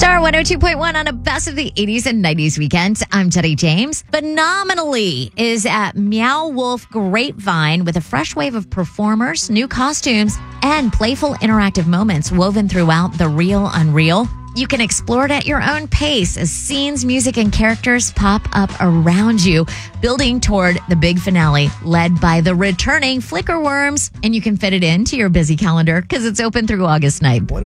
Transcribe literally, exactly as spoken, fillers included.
Star one oh two point one on a best of the eighties and nineties weekend. I'm Teddy James. Phenomenally is at Meow Wolf Grapevine with a fresh wave of performers, new costumes, and playful interactive moments woven throughout the real unreal. You can explore it at your own pace as scenes, music, and characters pop up around you, building toward the big finale led by the returning Flickerworms. And you can fit it into your busy calendar because it's open through August ninth.